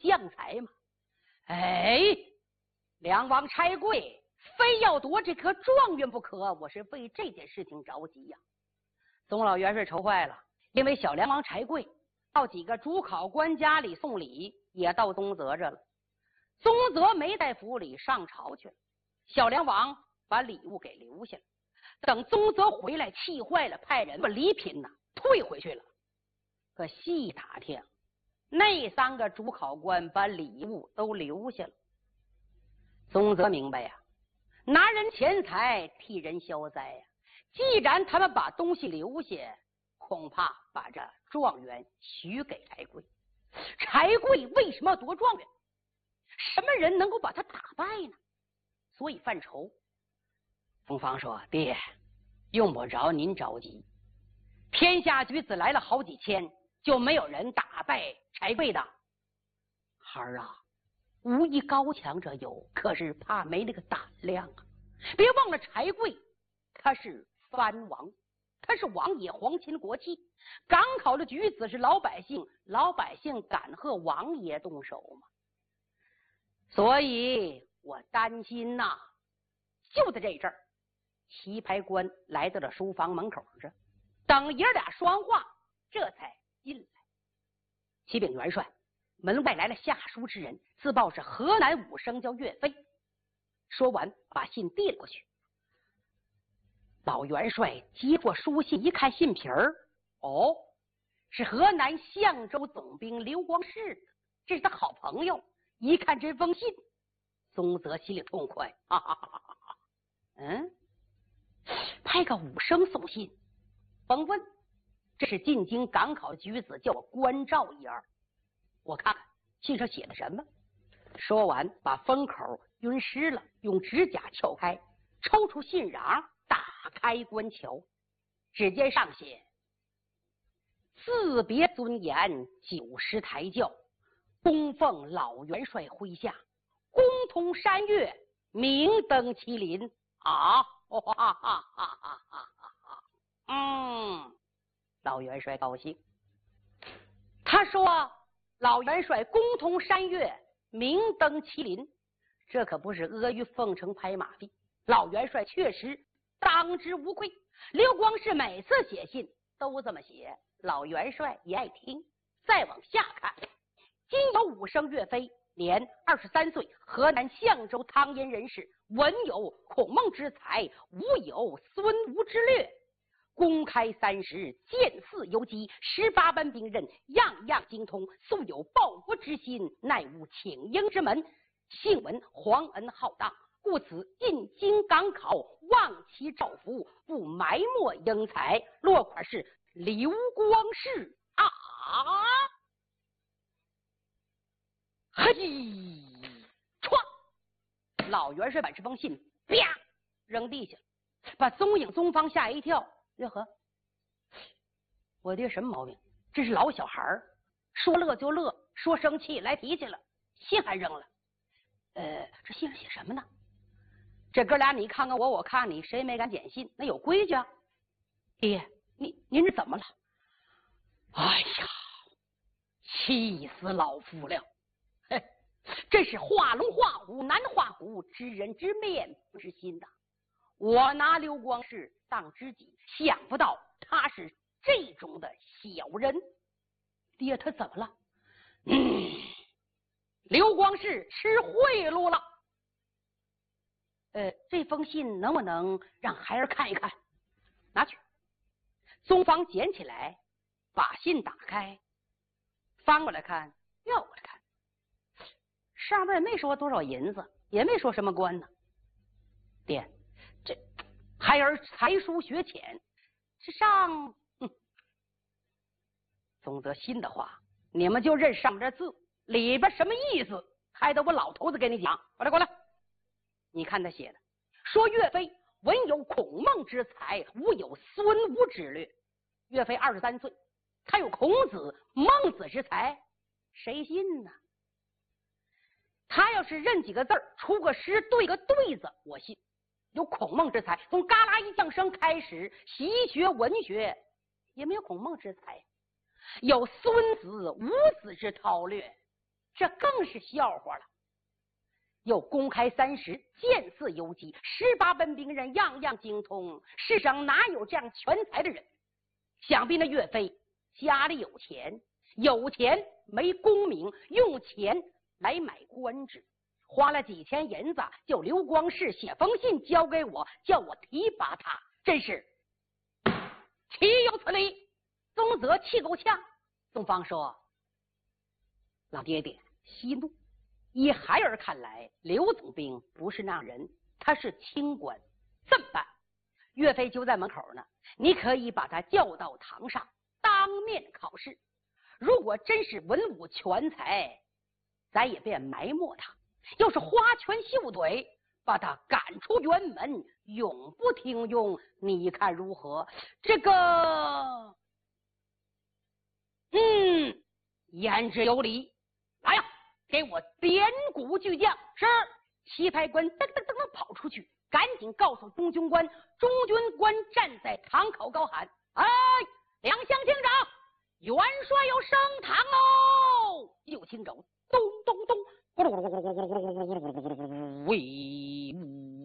将才嘛。哎，梁王柴贵非要夺这颗状元不可，我是为这件事情着急呀。宗老元帅愁坏了，因为小梁王柴贵到几个主考官家里送礼，也到宗泽这了。宗泽没在府里上朝去了，小梁王把礼物给留下了。等宗泽回来，气坏了，派人把礼品呢退回去了。可细打听，那3个主考官把礼物都留下了。宗泽明白呀，拿人钱财替人消灾呀。既然他们把东西留下，恐怕把这状元许给柴贵。柴贵为什么要夺状元？什么人能够把他打败呢？所以犯愁。冯芳说：“爹，用不着您着急，天下举子来了好几千，就没有人打败柴贵的。孩儿啊，武艺高强者有，可是怕没那个胆量啊！别忘了柴贵，他是藩王，他是王爷，皇亲国戚。赶考的举子是老百姓，老百姓敢和王爷动手吗？所以我担心呐。”就在这阵儿，棋牌官来到了书房门口这，等爷俩说完话，这才进来。启禀元帅，门外来了下书之人，自报是河南武生叫岳飞。说完，把信递了过去。老元帅接过书信，一看信皮儿，哦，是河南相州总兵刘光世的，这是他好朋友。一看这封信，宗泽心里痛快，哈哈哈哈！派个武生送信，甭问，这是进京赶考的举子，叫我关照一二。我看看信上写的什么。说完，把封口晕湿了，用指甲撬开，抽出信瓤，打开观瞧。只见上写：自别尊严，90抬轿，恭奉老元帅麾下，公通山岳，明登麒麟。老元帅高兴。他说：“老元帅公通山岳，明登麒麟，这可不是阿谀奉承拍马屁。老元帅确实当之无愧。”刘光世每次写信都这么写，老元帅也爱听。再往下看，今有武生岳飞，年23岁，河南相州汤阴人士，文有孔孟之才，武有孙吴之略。公开30，见似游击，18般兵刃，样样精通，素有报国之心，乃无请缨之门。幸闻皇恩浩荡，故此进京赶考，望其照拂，不埋没英才。落款是刘光世啊！嘿，唰！老元帅把这封信啪扔地下，把宗颖、宗芳吓一跳。哟呵，我爹什么毛病？这是老小孩儿，说乐就乐，说生气来脾气了，信还扔了。这信上写什么呢？这哥俩你看看我，我看你，谁也没敢捡信，那有规矩啊。爹，您这怎么了？哎呀，气死老夫了！嘿，这是画龙画虎难画骨，知人知面不知心呐。我拿刘光世当知己，想不到他是这种的小人。爹，他怎么了？刘光世吃贿赂了。这封信能不能让孩儿看一看？拿去。宗芳捡起来，把信打开，翻过来看，调过来看，上面也没说多少银子，也没说什么官呢。爹，这孩儿才疏学浅，这上……宗泽心的话，你们就认上面这字，里边什么意思，还得我老头子给你讲。过来，你看他写的，说岳飞文有孔孟之才，武有孙吴之略。岳飞23岁，他有孔子、孟子之才，谁信呢？他要是认几个字出个诗，对个对子，我信。有孔孟之才，从嘎啦一降生开始习学文学，也没有孔孟之才。有孙子、伍子之韬略， 这更是笑话了。又公开30，见似游击，18本兵刃，样样精通，世上哪有这样全才的人？想必那岳飞家里有钱，有钱没功名，用钱来买官职，花了几千银子，叫刘光世写封信交给我，叫我提拔他，真是岂有此理！宗泽气够呛。宗方说：“老爹爹息怒。依孩儿看来，刘总兵不是那人，他是清官。这么办？岳飞就在门口呢，你可以把他叫到堂上，当面考试。如果真是文武全才，咱也便埋没他；要是花拳绣腿，把他赶出辕门，永不听用。你看如何？这个，言之有理。来呀！”给我点鼓巨将。是。棋牌官噔噔噔噔跑出去，赶紧告诉中军官。中军官站在堂口高喊：“哎，两相听着，元帅要升堂喽！”右听着咚咚咚，咕噜咕噜咕噜咕噜咕噜咕噜咕噜咕噜，喂，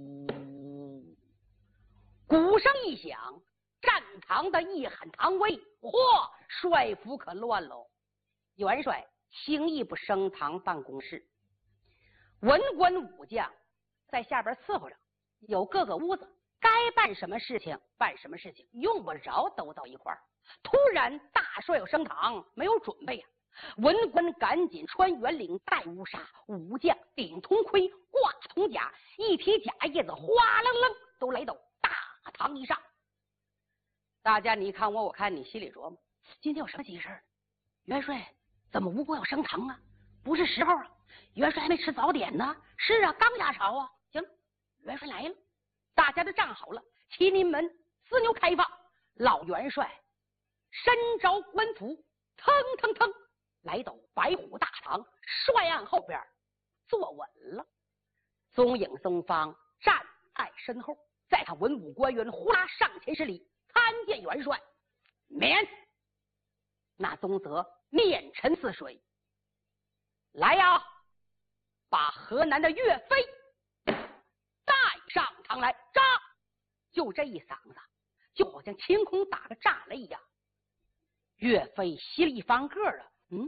鼓声一响，站堂的一喊堂威，嚯，帅府可乱喽！元帅轻易不升堂办公室，文官武将在下边伺候着，有各个屋子，该办什么事情办什么事情，用不着都到一块儿。突然大帅要升堂，没有准备啊！文官赶紧穿圆领，戴乌纱，武将顶铜盔，挂铜甲，一匹甲叶子哗楞楞都来到大堂以上。大家你看我，我看你，心里琢磨：今天有什么急事？元帅怎么无故要升堂啊？不是时候啊！元帅还没吃早点呢。是啊，刚下朝啊。行，元帅来了，大家都站好了，麒麟门四牛开放。老元帅身着官服，腾腾腾来到白虎大堂，帅案后边坐稳了。宗颖、宗方站在身后，再看文武官员呼啦上前施礼，参见元帅。免。那宗泽面沉似水，来呀，把河南的岳飞带上堂来。炸！就这一嗓子，就好像天空打个炸雷一样。岳飞稀了一方个啊！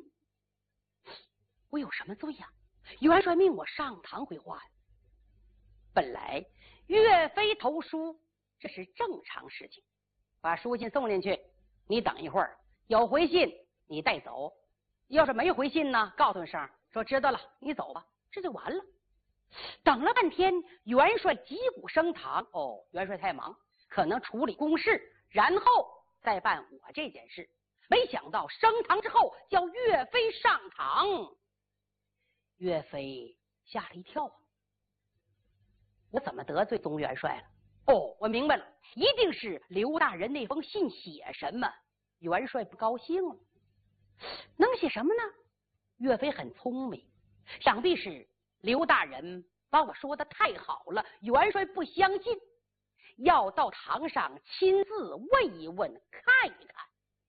我有什么罪呀？元帅命我上堂回话。本来岳飞投书，这是正常事情，把书信送进去，你等一会儿，有回信你带走，要是没回信呢，告诉一声，说知道了，你走吧，这就完了。等了半天，元帅击鼓升堂。元帅太忙，可能处理公事，然后再办我这件事。没想到升堂之后，叫岳飞上堂，岳飞吓了一跳啊！我怎么得罪宗元帅了？我明白了，一定是刘大人那封信写什么，元帅不高兴了。能写什么呢？岳飞很聪明，想必是刘大人把我说的太好了，元帅不相信，要到堂上亲自问一问，看一看。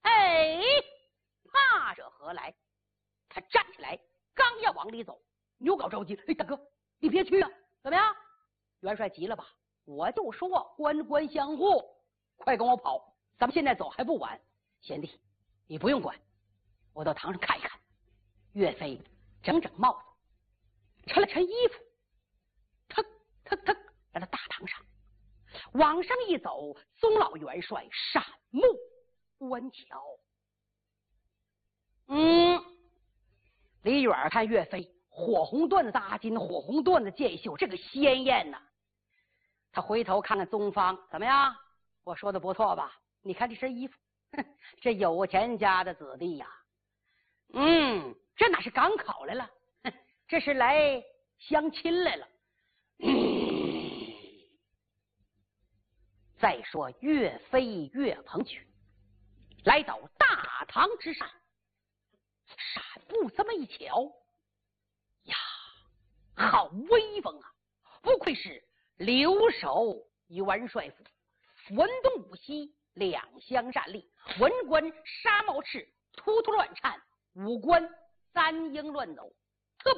怕者何来？他站起来，刚要往里走，牛皋着急：“大哥，你别去啊！怎么样？”元帅急了吧？我就说官官相护，快跟我跑！咱们现在走还不晚。贤弟，你不用管，我到堂上看一看。岳飞整整帽子，抻了抻衣服，腾腾腾来到大堂上，往上一走，宗老元帅闪目观瞧。李远看岳飞火红缎子大襟，火红缎子箭袖，这个鲜艳呐。他回头看看宗方，怎么样？我说的不错吧？你看这身衣服，这有钱家的子弟呀。这哪是赶考来了，这是来相亲来了。再说岳飞岳鹏举来到大堂之上，闪步这么一瞧呀，好威风啊！不愧是留守元帅府，文东武西两相站立，文官纱帽赤，突突乱颤，武官三英乱走。